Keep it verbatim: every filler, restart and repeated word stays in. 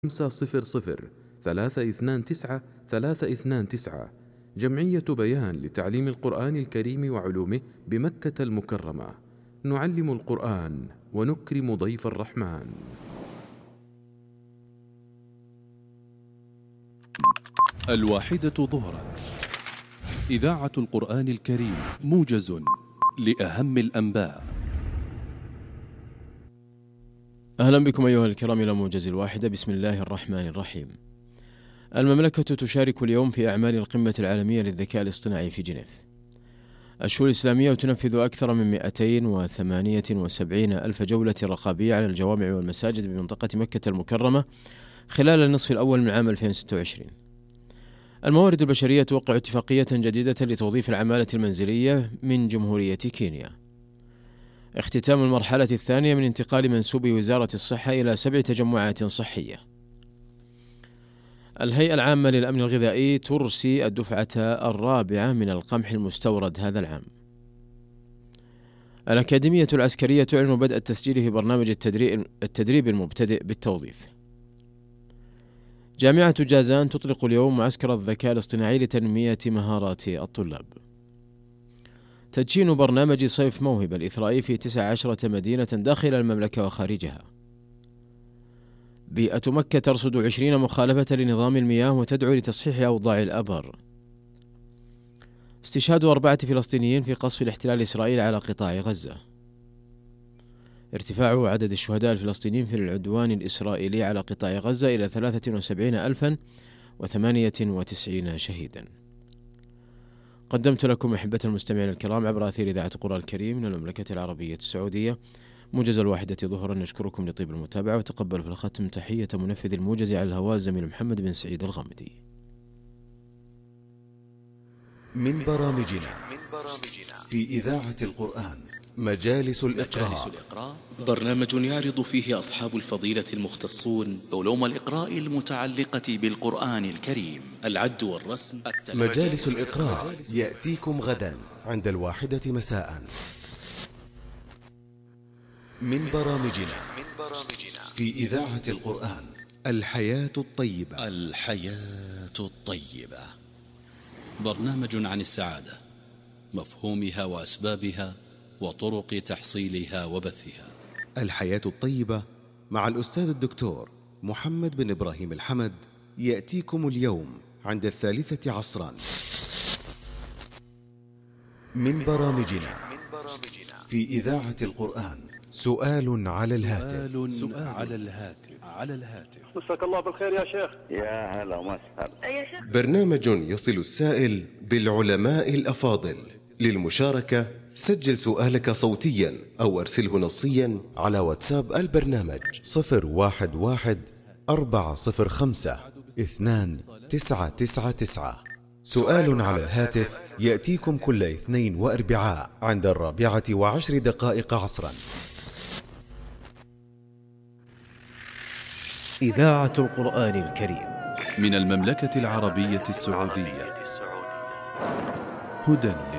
خمسة صفر صفر ثلاثة اثنان تسعة ثلاثة اثنان تسعة. جمعية بيان لتعليم القرآن الكريم وعلومه بمكة المكرمة. نعلم القرآن ونكرم ضيف الرحمن. الواحدة ظهرا، إذاعة القرآن الكريم، موجز لأهم الأنباء. أهلا بكم أيها الكرام إلى موجز الواحدة. بسم الله الرحمن الرحيم. المملكة تشارك اليوم في أعمال القمة العالمية للذكاء الاصطناعي في جنيف. الشؤون الإسلامية تنفذ أكثر من مئتين وثمانية وسبعين ألف جولة رقابية على الجوامع والمساجد بمنطقة مكة المكرمة خلال النصف الأول من عام ألفين وستة وعشرين. الموارد البشرية توقع اتفاقية جديدة لتوظيف العمالة المنزلية من جمهورية كينيا. اختتام المرحلة الثانية من انتقال منسوبي وزارة الصحة إلى سبع تجمعات صحية. الهيئة العامة للأمن الغذائي ترسي الدفعة الرابعة من القمح المستورد هذا العام. الأكاديمية العسكرية تعلن بدء التسجيل في برنامج التدريب المبتدئ بالتوظيف. جامعة جازان تطلق اليوم معسكر الذكاء الاصطناعي لتنمية مهارات الطلاب. تدشين برنامج صيف موهبة الإثرائي في تسع عشرة مدينة داخل المملكة وخارجها. بيئة مكة ترصد عشرين مخالفة لنظام المياه وتدعو لتصحيح أوضاع الآبار. استشهاد أربعة فلسطينيين في قصف الاحتلال الإسرائيلي على قطاع غزة. ارتفاع عدد الشهداء الفلسطينيين في العدوان الإسرائيلي على قطاع غزة إلى ثلاثة وسبعين ألفا وثمانية وتسعين شهيدا. قدمت لكم أحبة المستمعين الكرام عبر أثير إذاعة القرآن الكريم من المملكة العربية السعودية موجز الواحدة ظهرا. نشكركم لطيب المتابعة وتقبل في الختم تحية منفذ الموجز على الهواء زميل محمد بن سعيد الغامدي. من برامجنا في إذاعة القرآن مجالس الإقراء، برنامج يعرض فيه أصحاب الفضيلة المختصون علوم الإقراء المتعلقة بالقرآن الكريم، العد والرسم. مجالس الإقراء يأتيكم غدا عند الواحدة مساء. من برامجنا في إذاعة القرآن الحياة الطيبة. الحياة الطيبة برنامج عن السعادة، مفهومها وأسبابها وطرق تحصيلها وبثها. الحياة الطيبة مع الأستاذ الدكتور محمد بن إبراهيم الحمد يأتيكم اليوم عند الثالثة عصرا. من برامجنا في إذاعة القرآن سؤال على الهاتف. سؤال على الهاتف على الهاتف مساك الله بالخير يا شيخ. يا هلا ومسهلا يا شيخ. برنامج يصل السائل بالعلماء الأفاضل. للمشاركة سجل سؤالك صوتيا أو أرسله نصيا على واتساب البرنامج صفر واحد واحد أربعة صفر خمسة اثنان تسعة تسعة تسعة. سؤال على الهاتف يأتيكم كل اثنين وأربعاء عند الرابعة وعشر دقائق عصرا. إذاعة القرآن الكريم من المملكة العربية السعودية، هدى